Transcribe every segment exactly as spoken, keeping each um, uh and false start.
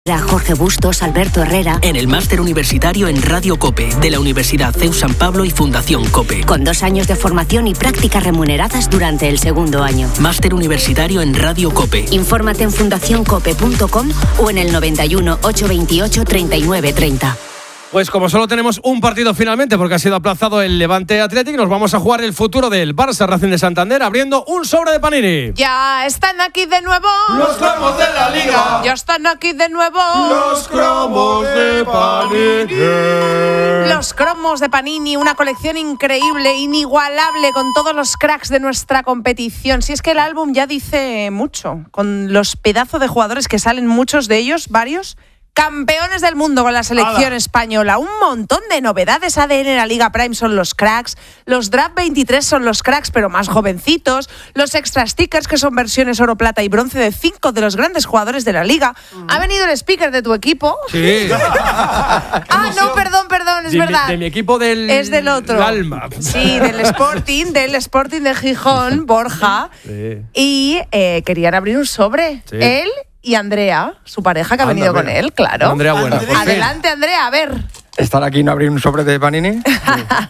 Jorge Bustos, Alberto Herrera. En el máster universitario en Radio COPE de la Universidad C E U San Pablo y Fundación COPE. Con dos años de formación y prácticas remuneradas durante el segundo año. Máster universitario en Radio COPE. Infórmate en fundación cope punto com o en el noventa y uno, ochocientos veintiocho, treinta y nueve treinta. Pues como solo tenemos un partido finalmente, porque ha sido aplazado el Levante Athletic, nos vamos a jugar el futuro del Barça Racing de Santander abriendo un sobre de Panini. Ya están aquí de nuevo los cromos de la Liga. Ya están aquí de nuevo los cromos de Panini. Los cromos de Panini, una colección increíble, inigualable, con todos los cracks de nuestra competición. Si es que el álbum ya dice mucho, con los pedazos de jugadores que salen, muchos de ellos, varios campeones del mundo con la selección ¡Hala! Española. Un montón de novedades. A D N en la Liga Prime son los cracks. Los Draft veintitrés son los cracks, pero más jovencitos. Los extra stickers, que son versiones oro, plata y bronce de cinco de los grandes jugadores de la Liga. Mm. ¿Ha venido el speaker de tu equipo? Sí. ah, no, perdón, perdón, es de verdad. Mi, de mi equipo del... Es del otro. Alma. Sí, del Sporting, del Sporting de Gijón, Borja. Sí. Y eh, querían abrir un sobre. Sí. Él y Andrea, su pareja que ha venido Anda, con él, claro. Andrea, buena. Adelante, Andrea, a ver. ¿Estar aquí y no abrir un sobre de Panini? Sí.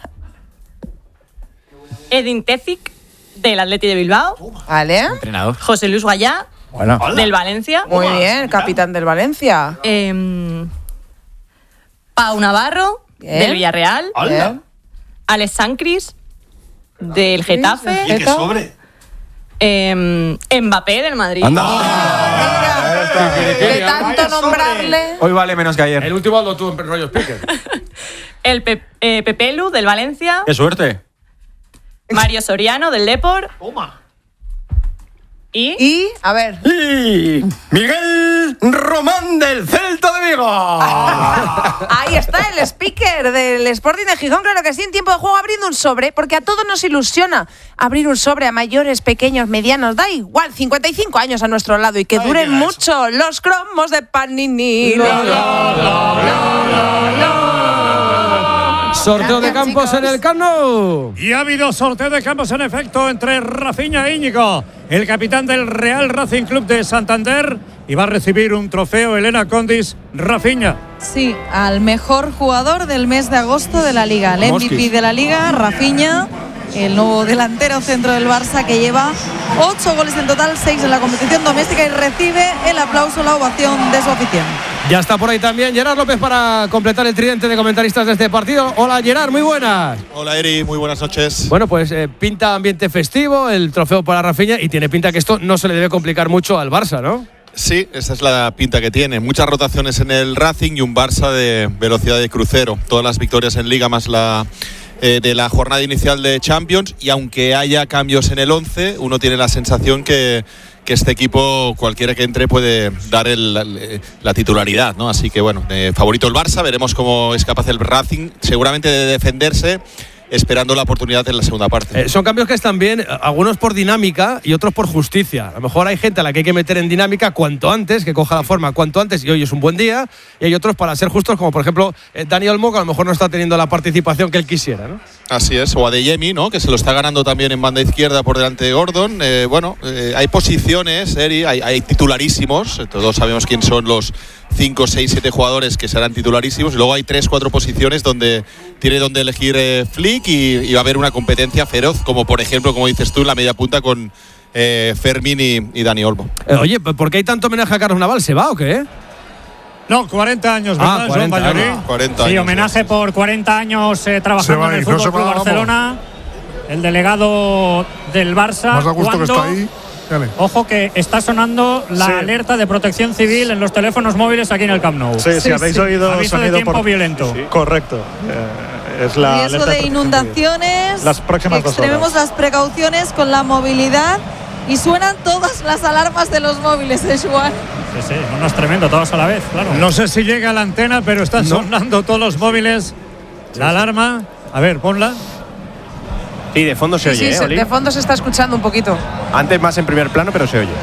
Edin Tezic, del Atleti de Bilbao. Vale. Entrenador. José Luis Guayá, bueno. del Valencia. Muy bien, capitán del Valencia. Eh, Pau Navarro, bien. del Villarreal. Bien. Alex Sancris, del Getafe. ¿Y qué sobre? Eh, Mbappé, del Madrid. ¡Anda! De tanto nombrarle. Hoy vale menos que ayer. El último lo tuvo en rollo speaker. El Pe- eh, Pepelu, del Valencia. ¡Qué suerte! Mario Soriano, del Depor. Toma. Y... Y, a ver. Y Miguel Román, del Celta de Vigo. Ahí está el speaker del Sporting de Gijón, claro que sí, en tiempo de juego abriendo un sobre, porque a todos nos ilusiona abrir un sobre, a mayores, pequeños, medianos, da igual, cincuenta y cinco años a nuestro lado y que Ay, duren mucho eso. Los cromos de Panini. La, la, la, la, la, la. Sorteo Gracias, de Campos chicos. en el Camp Nou. Y ha habido sorteo de Campos en efecto entre Rafinha e Íñigo, el capitán del Real Racing Club de Santander, y va a recibir un trofeo Elena Condis. Rafinha. Sí, al mejor jugador del mes de agosto de la Liga, el M V P de la Liga, Rafinha, el nuevo delantero centro del Barça, que lleva ocho goles en total, seis en la competición doméstica, y recibe el aplauso, la ovación de su afición. Ya está por ahí también Gerard López para completar el tridente de comentaristas de este partido. Hola Gerard, muy buenas. Hola Eri, muy buenas noches. Bueno, pues eh, pinta ambiente festivo, el trofeo para Rafinha, y tiene pinta que esto no se le debe complicar mucho al Barça, ¿no? Sí, esa es la pinta que tiene. Muchas rotaciones en el Racing y un Barça de velocidad de crucero. Todas las victorias en Liga más la eh, de la jornada inicial de Champions, y aunque haya cambios en el once, uno tiene la sensación que que este equipo, cualquiera que entre, puede dar el, la, la titularidad, ¿no? Así que bueno, eh, favorito el Barça, veremos cómo es capaz el Racing, seguramente de defenderse, esperando la oportunidad en la segunda parte. Eh, son cambios que están bien, algunos por dinámica y otros por justicia. A lo mejor hay gente a la que hay que meter en dinámica cuanto antes, que coja la forma cuanto antes, y hoy es un buen día, y hay otros para ser justos, como por ejemplo eh, Dani Olmo, que a lo mejor no está teniendo la participación que él quisiera, ¿no? Así es, o Adeyemi, ¿no? Que se lo está ganando también en banda izquierda por delante de Gordon. Eh, bueno, eh, hay posiciones, Eri, hay, hay titularísimos, todos sabemos quién son los cinco, seis, siete jugadores que serán titularísimos, y luego hay tres, cuatro posiciones donde tiene donde elegir eh, Flick, y, y va a haber una competencia feroz, como por ejemplo, como dices tú, en la media punta con eh, Fermín y, y Dani Olmo. Eh, oye, ¿por qué hay tanto homenaje a Carlos Naval? ¿Se va o qué? No, cuarenta años, ¿verdad? Ah, cuarenta, Joan Ballorí? No, cuarenta sí, años, homenaje sí, sí. por cuarenta años eh, trabajando en el Fútbol Club Barcelona. El delegado del Barça. Más a gusto que cuando, está ahí. Dale. Ojo que está sonando la Sí. alerta de protección civil en los teléfonos móviles aquí en el Camp Nou. Sí, sí, habéis oído Aviso de sonido tiempo por... violento. Sí, correcto. Eh, es la Riesgo alerta de protección inundaciones. civil. Las próximas dos Extrememos horas. las precauciones con la movilidad. Y suenan todas las alarmas de los móviles, ¿eh, Joan? Sí, sí, no es tremendo, todos a la vez, claro. No sé si llega a la antena, pero están No. sonando todos los móviles. La alarma. A ver, ponla. Sí, de fondo se Sí, oye, sí, ¿eh, se- Oli? de fondo se está escuchando un poquito. Antes más en primer plano, pero se oye.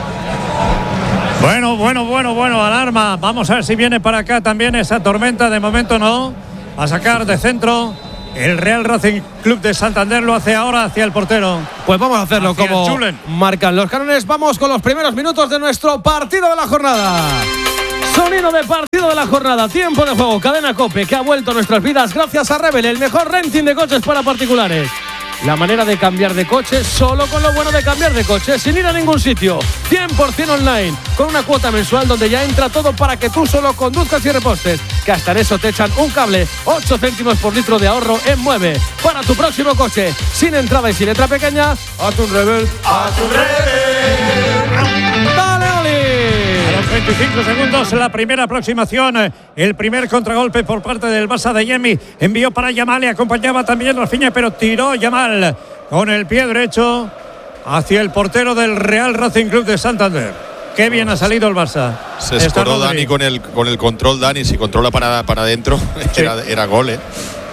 Bueno, bueno, bueno, bueno, alarma. Vamos a ver si viene para acá también esa tormenta. De momento no. A sacar de centro. El Real Racing Club de Santander lo hace ahora hacia el portero. Pues vamos a hacerlo Hacia como Julen. marcan los cánones. Vamos con los primeros minutos de nuestro partido de la jornada. Sonido de partido de la jornada, tiempo de juego, Cadena COPE, que ha vuelto a nuestras vidas gracias a Rebel, el mejor renting de coches para particulares. La manera de cambiar de coche solo con lo bueno de cambiar de coche, sin ir a ningún sitio. cien por ciento online, con una cuota mensual donde ya entra todo para que tú solo conduzcas y repostes. Que hasta en eso te echan un cable, ocho céntimos por litro de ahorro en Mueve. Para tu próximo coche, sin entrada y sin letra pequeña, a tu Rebel, a tu Rebel. ¡Dale, Oli! A los veinticinco segundos, la primera aproximación, el primer contragolpe por parte del Barça de Yemi. Envió para Yamal, le acompañaba también Rafinha, pero tiró Yamal con el pie derecho hacia el portero del Real Racing Club de Santander. Qué bien ha salido el Barça. Se escoró Dani con el, con el control. Dani, si controla para, para adentro, sí. era, era gol, ¿eh?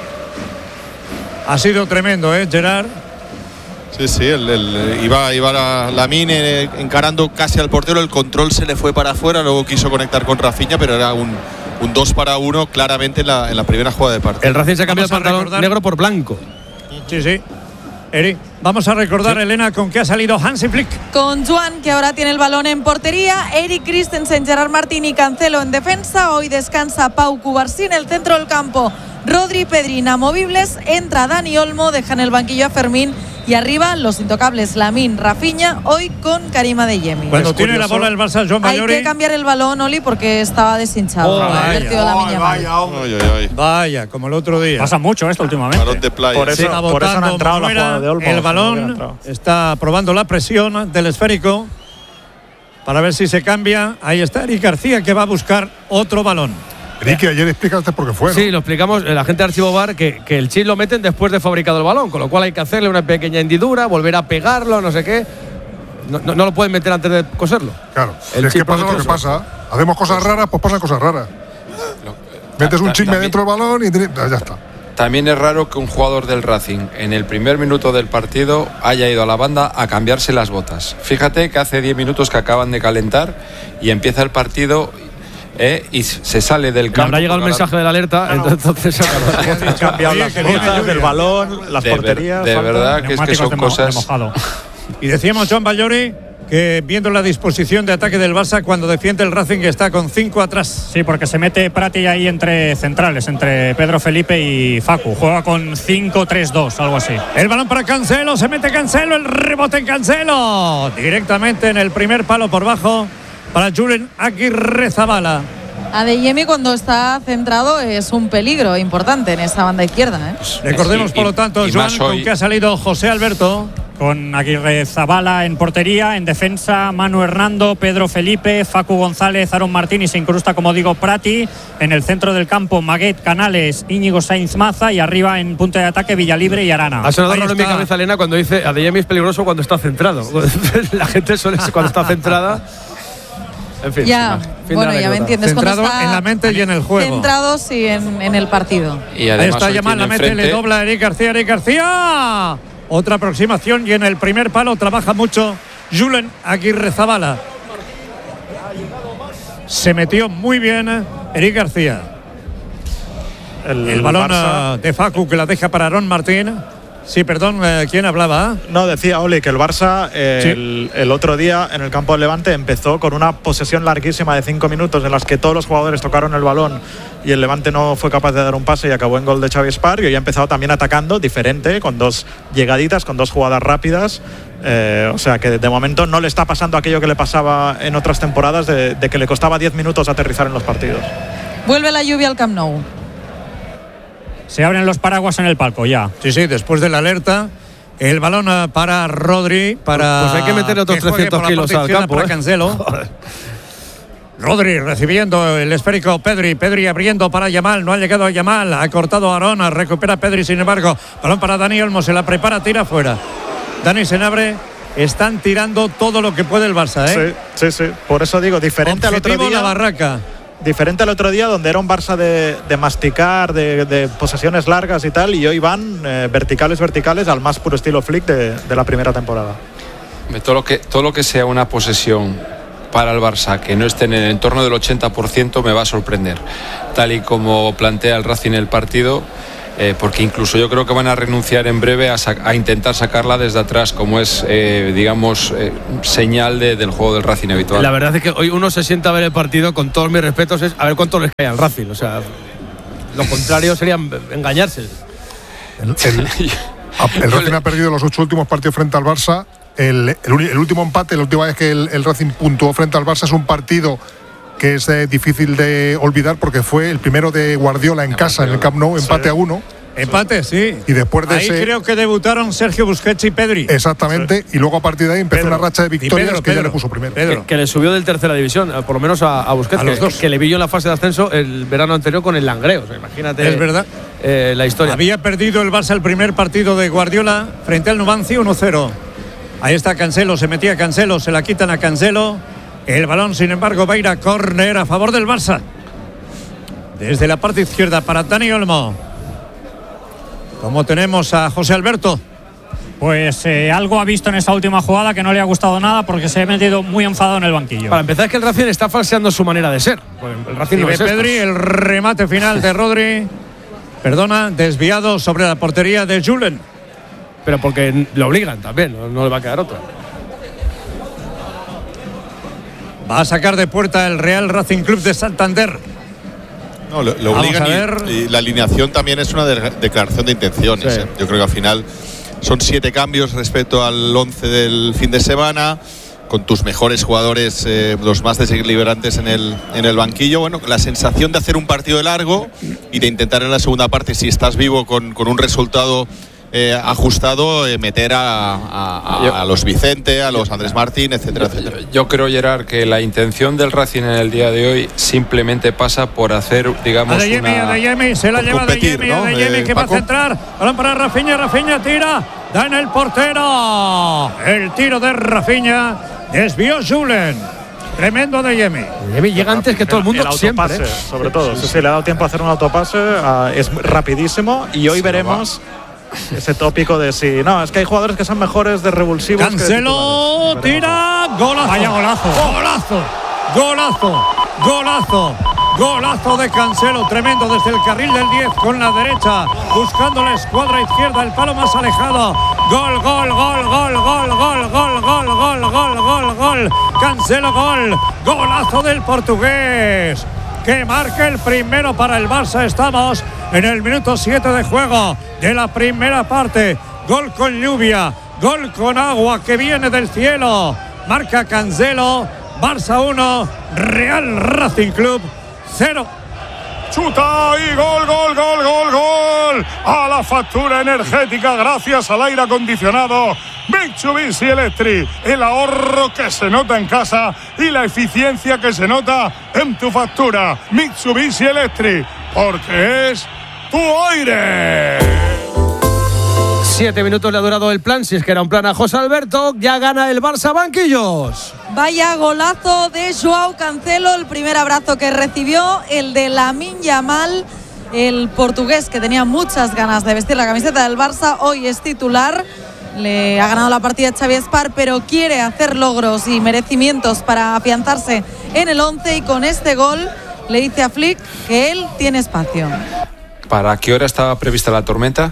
Ha sido tremendo, ¿eh, Gerard? Sí, sí, el, el, iba, iba la, la Mine encarando casi al portero, el control se le fue para afuera, luego quiso conectar con Rafinha, pero era un, un dos para uno claramente en la, en la primera jugada de partido. El Racing se ha cambiado el pantalón recordar. negro por blanco. Sí, sí. Eri, vamos a recordar, sí. Elena, con qué ha salido Hansi Flick. Con Joan, que ahora tiene el balón en portería, Eric Christensen, Gerard Martín y Cancelo en defensa. Hoy descansa Pau Cubarsí en el centro del campo. Rodri, Pedri inamovibles, entra Dani Olmo, deja en el banquillo a Fermín y arriba los intocables Lamine, Rafinha, hoy con Karim Adeyemi. Cuando es tiene curioso. La bola el Barça, Joan Ballori. Hay que cambiar el balón, Oli, porque estaba deshinchado. Oh, vaya, oh, vaya, vaya, vaya, como el otro día. Pasa mucho esto últimamente. Balón de playa. Por eso, está por eso no ha entrado la jugada de Olmo. El balón no está probando la presión del esférico para ver si se cambia. Ahí está Eric García, que va a buscar otro balón. Ricky, ayer explicaste por qué fue, ¿no? Sí, lo explicamos, la gente de Archivo V A R, que, que el chip lo meten después de fabricado el balón, con lo cual hay que hacerle una pequeña hendidura, volver a pegarlo, no sé qué. No, no, no lo pueden meter antes de coserlo. Claro, el es que pasa lo que pasa. Hacemos cosas raras, pues pasan cosas raras. Metes un chisme dentro del balón y ya está. También es raro que un jugador del Racing en el primer minuto del partido haya ido a la banda a cambiarse las botas. Fíjate que hace diez minutos que acaban de calentar y empieza el partido... Eh, y se sale del campo. Habrá llegado el mensaje de la alerta, no. entonces han cambiado las botas del balón, las de porterías. Ver, de verdad que es que son cosas. Y decíamos, Joan Ballori, que viendo la disposición de ataque del Barça cuando defiende el Racing, que está con cinco atrás. Sí, porque se mete Prati ahí entre centrales, entre Pedro Felipe y Facu. Juega con cinco tres dos, algo así. El balón para Cancelo, se mete Cancelo, el rebote en Cancelo. Directamente en el primer palo por bajo para Julen Aguirrezabala. Adeyemi, cuando está centrado, es un peligro importante en esa banda izquierda, ¿eh? Pues, Recordemos, sí, por lo tanto, Joan, con que ha salido José Alberto. Con Aguirrezabala en portería, en defensa Manu Hernando, Pedro Felipe, Facu González, Aaron Martín y se incrusta, como digo, Prati. En el centro del campo, Maguet, Canales, Íñigo Sainz Maza y arriba en punta de ataque Villalibre y Arana. Ha sonado raro en mi cabeza, Elena, cuando dice Adeyemi es peligroso cuando está centrado. La gente suele ser cuando está centrada. En fin, ya, fin bueno, ya me entiendes. Centrado cuando está en la mente y en el juego. Centrado, sí, en, en el partido. Y ahí está llamando, la mete, le dobla a Eric García, Eric García. Otra aproximación y en el primer palo trabaja mucho Julen Aguirrezabala. Se metió muy bien Eric García. El, el balón Barça de Facu, que la deja para Aaron Martín. Sí, perdón, ¿quién hablaba? No, decía Oli que el Barça eh, ¿sí? el, el otro día en el campo del Levante empezó con una posesión larguísima de cinco minutos en las que todos los jugadores tocaron el balón y el Levante no fue capaz de dar un pase y acabó en gol de Xavi Espar, y hoy ha empezado también atacando diferente, con dos llegaditas, con dos jugadas rápidas. Eh, o sea que de momento no le está pasando aquello que le pasaba en otras temporadas de, de que le costaba diez minutos aterrizar en los partidos. Vuelve la lluvia al Camp Nou. Se abren los paraguas en el palco ya. Sí, sí, después de la alerta. El balón para Rodri. Para pues hay que meter otros que trescientos kilos al campo. Para ¿eh? Cancelo. Rodri recibiendo el esférico. Pedri. Pedri abriendo para Yamal. No ha llegado a Yamal. Ha cortado a Arona. Recupera Pedri, sin embargo. Balón para Dani Olmo. Se la prepara, tira fuera. Dani Senabre. Están tirando todo lo que puede el Barça, ¿eh? Sí, sí, sí. Por eso digo, diferente Objetivo al otro día. La barraca. Diferente al otro día, donde era un Barça de, de masticar, de, de posesiones largas y tal, y hoy van eh, verticales, verticales, al más puro estilo Flick de, de la primera temporada. Todo lo que, todo lo que sea una posesión para el Barça que no esté en el entorno del ochenta por ciento me va a sorprender. Tal y como plantea el Racing el partido, Eh, porque incluso yo creo que van a renunciar en breve a, a intentar sacarla desde atrás, como es, eh, digamos, eh, señal de, del juego del Racing habitual. La verdad es que hoy uno se sienta a ver el partido, con todos mis respetos, es a ver cuánto les cae al Racing. O sea, lo contrario sería engañarse. El, el, el Racing ha perdido los ocho últimos partidos frente al Barça. El, el, el último empate, la última vez que el, el Racing puntuó frente al Barça, es un partido que es eh, difícil de olvidar porque fue el primero de Guardiola en casa, en el Camp Nou, empate sí. a uno. Empate, sí. Y después de ahí ese, creo que debutaron Sergio Busquets y Pedri. Exactamente. Sí. Y luego a partir de ahí empezó Pedro. una racha de victorias Pedro, que Pedro, ya le puso primero. Que, que le subió del tercera división, por lo menos a, a Busquets, a los que, dos. que le vi yo en la fase de ascenso el verano anterior con el Langreo. O sea, imagínate. Es verdad. Eh, la historia. Había perdido el Barça el primer partido de Guardiola frente al Numancia uno cero. Ahí está Cancelo, se metía Cancelo, se la quitan a Cancelo. El balón, sin embargo, va a ir a córner a favor del Barça. Desde la parte izquierda para Dani Olmo. ¿Cómo tenemos a José Alberto? Pues eh, algo ha visto en esta última jugada que no le ha gustado nada porque se ha metido muy enfadado en el banquillo. Para empezar, es que el Racing está falseando su manera de ser. El Racing no es Pedri, esto. El remate final de Rodri. Perdona, desviado sobre la portería de Julen. Pero porque lo obligan también, no, no le va a quedar otra. Va a sacar de puerta el Real Racing Club de Santander. No, lo, lo obligan y, y la alineación también es una de, declaración de intenciones. Sí. ¿eh? Yo creo que al final son siete cambios respecto al once del fin de semana, con tus mejores jugadores, eh, los más desequilibrantes en el, en el banquillo. Bueno, la sensación de hacer un partido largo y de intentar en la segunda parte, si estás vivo con, con un resultado Eh, ajustado, eh, meter a, a, a, yo, a los Vicente, a los Andrés Martín, etcétera, etcétera. Yo, yo creo, Gerard, que la intención del Racing en el día de hoy simplemente pasa por hacer, digamos, Adeyemi, una... Adeyemi, se la lleva Adeyemi, ¿no? Adeyemi, eh, que Paco. va a centrar, balón para Rafinha, Rafinha tira, da en el portero, el tiro de Rafinha, desvió Julen. Tremendo Adeyemi. Adeyemi llega antes que todo el mundo, el autopase, siempre, ¿eh? sobre todo. Sí, sí, le ha dado tiempo a hacer un autopase, uh, es rapidísimo y hoy sí, veremos ese tópico de si no, es que hay jugadores que son mejores de revulsivos. Cancelo que tira, golazo. Vaya golazo. Golazo, golazo, golazo, golazo de Cancelo, tremendo desde el carril del diez con la derecha, buscando la escuadra izquierda, el palo más alejado. Gol, gol, gol, gol, gol, gol, gol, gol, gol, gol, gol, gol. Cancelo, gol, golazo del portugués, que marca el primero para el Barça. Estamos en el minuto siete de juego de la primera parte. Gol con lluvia, gol con agua que viene del cielo. Marca Cancelo. Barça uno, Real Racing Club cero. Chuta y gol, gol, gol, gol, gol. A la factura energética gracias al aire acondicionado Mitsubishi Electric. El ahorro que se nota en casa y la eficiencia que se nota en tu factura. Mitsubishi Electric, porque es tu aire. Siete minutos le ha durado el plan, si es que era un plan a José Alberto. Ya gana el Barça banquillos. Vaya golazo de Joao Cancelo, el primer abrazo que recibió, el de Lamine Yamal, el portugués que tenía muchas ganas de vestir la camiseta del Barça, hoy es titular. Le ha ganado la partida Xavi Espar, pero quiere hacer logros y merecimientos para afianzarse en el once, y con este gol le dice a Flick que él tiene espacio. ¿Para qué hora estaba prevista la tormenta?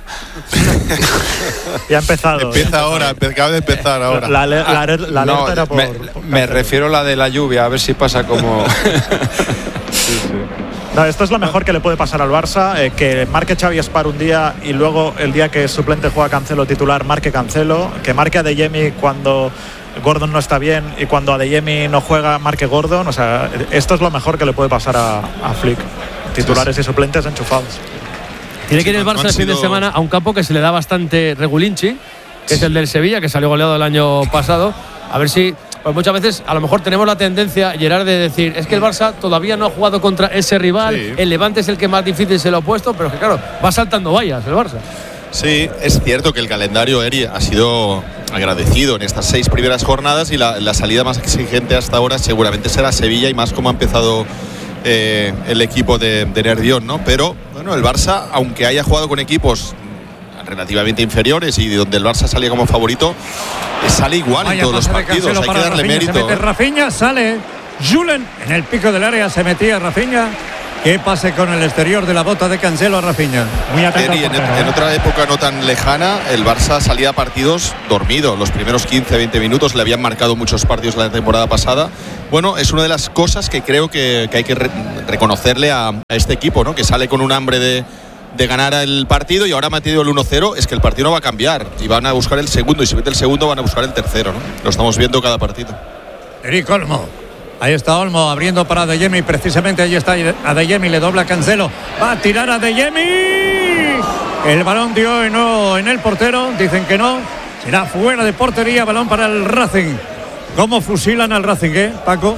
Ya ha empezado. Empieza ahora, acaba de empezar ahora. La, la, la, la, la no, era por, me, por me refiero a la de la lluvia, a ver si pasa como... sí, sí. No, esto es lo mejor que le puede pasar al Barça, eh, que marque Xavi Espar un día y luego el día que suplente juega Cancelo titular, marque Cancelo, que marque Adeyemi cuando Gordon no está bien y cuando Adeyemi no juega, marque Gordon. O sea, esto es lo mejor que le puede pasar a, a Flick. Titulares y suplentes enchufados. Tiene que ir el Barça el fin de semana a un campo que se le da bastante regulinchi, que es el del Sevilla, que salió goleado el año pasado. A ver si, pues muchas veces a lo mejor tenemos la tendencia, Gerard, de decir, es que el Barça todavía no ha jugado contra ese rival, sí. El Levante es el que más difícil se lo ha puesto, pero es que claro, va saltando vallas el Barça. Sí, es cierto que el calendario, Eri, ha sido agradecido en estas seis primeras jornadas y la, la salida más exigente hasta ahora seguramente será Sevilla, y más como ha empezado Eh, el equipo de, de Nervión, ¿no? Pero bueno, el Barça, aunque haya jugado con equipos relativamente inferiores y donde el Barça salía como favorito, sale igual Vaya en todos los partidos. Hay que darle Rafinha, mérito. Se mete Rafinha, sale Julen en el pico del área, se metía Rafinha, ¿Qué pase con el exterior de la bota de Cancelo a Rafinha? Muy atento. En, en, en otra época no tan lejana, el Barça salía a partidos dormido. Los primeros quince, veinte minutos le habían marcado muchos partidos la temporada pasada. Bueno, es una de las cosas que creo que, que hay que re, reconocerle a, a este equipo, ¿no? Que sale con un hambre de, de ganar el partido y ahora ha metido el uno cero. Es que el partido no va a cambiar y van a buscar el segundo, y si mete el segundo van a buscar el tercero, ¿no? Lo estamos viendo cada partido. Eric Olmo. Ahí está Olmo abriendo para Adeyemi, precisamente ahí está Adeyemi, le dobla Cancelo, va a tirar Adeyemi, el balón dio en, no, en el portero, dicen que no, será fuera de portería, balón para el Racing. ¿Cómo fusilan al Racing, eh, Paco?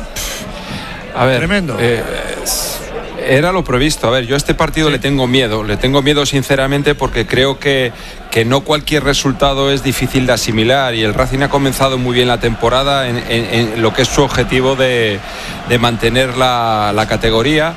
A ver, tremendo. Eh, era lo previsto. A ver, yo a este partido sí. le tengo miedo, le tengo miedo sinceramente porque creo que, que no cualquier resultado es difícil de asimilar y el Racing ha comenzado muy bien la temporada en, en, en lo que es su objetivo de, de mantener la, la categoría,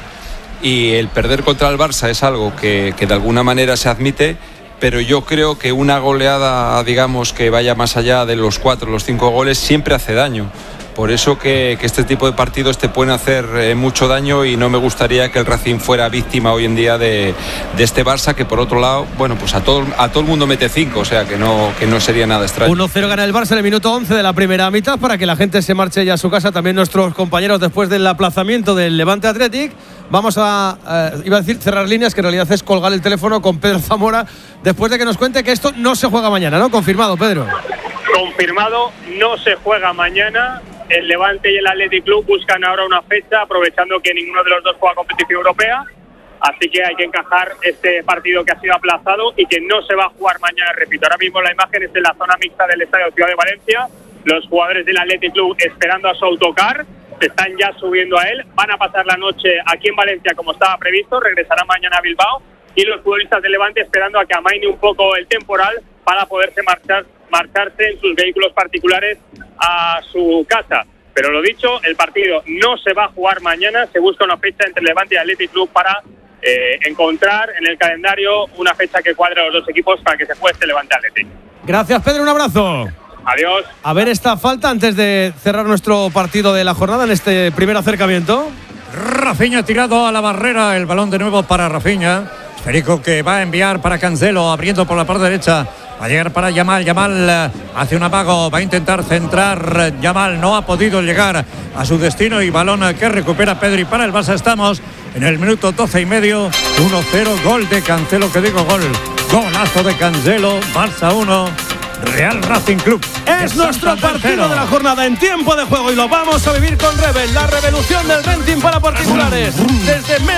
y el perder contra el Barça es algo que, que de alguna manera se admite, pero yo creo que una goleada, digamos, que vaya más allá de los cuatro, los cinco goles, siempre hace daño. Por eso que, que este tipo de partidos te pueden hacer eh, mucho daño, y no me gustaría que el Racing fuera víctima hoy en día de, de este Barça, que por otro lado, bueno, pues a todo, a todo el mundo mete cinco, o sea que no, que no sería nada extraño. uno cero gana el Barça en el minuto once de la primera mitad, para que la gente se marche ya a su casa, también nuestros compañeros, después del aplazamiento del Levante Athletic. Vamos a, eh, iba a decir cerrar líneas, que en realidad es colgar el teléfono con Pedro Zamora, después de que nos cuente que esto no se juega mañana, ¿no? Confirmado, Pedro. Confirmado, no se juega mañana. El Levante y el Athletic Club buscan ahora una fecha, aprovechando que ninguno de los dos juega competición europea, así que hay que encajar este partido que ha sido aplazado y que no se va a jugar mañana. Repito, ahora mismo la imagen es en la zona mixta del Estadio Ciudad de Valencia, los jugadores del Athletic Club esperando a su autocar, se están ya subiendo a él, van a pasar la noche aquí en Valencia como estaba previsto, regresarán mañana a Bilbao, y los futbolistas del Levante esperando a que amaine un poco el temporal para poderse marchar marcharse en sus vehículos particulares a su casa. Pero lo dicho, el partido no se va a jugar mañana, se busca una fecha entre Levante y Athletic Club para eh, encontrar en el calendario una fecha que cuadre a los dos equipos para que se juegue este Levante Athletic. Gracias, Pedro, un abrazo. Adiós. A ver esta falta antes de cerrar nuestro partido de la jornada en este primer acercamiento. Rafinha tirado a la barrera, el balón de nuevo para Rafinha. Esférico que va a enviar para Cancelo, abriendo por la parte derecha. Va a llegar para Yamal, Yamal hace un amago, va a intentar centrar, Yamal no ha podido llegar a su destino y balón que recupera Pedri para el Barça. Estamos en el minuto doce y medio, uno cero, gol de Cancelo, que digo gol, golazo de Cancelo, Barça uno, Real Racing Club. Es nuestro partido de la jornada en tiempo de juego y lo vamos a vivir con Rebel, la revolución del renting para particulares. Desde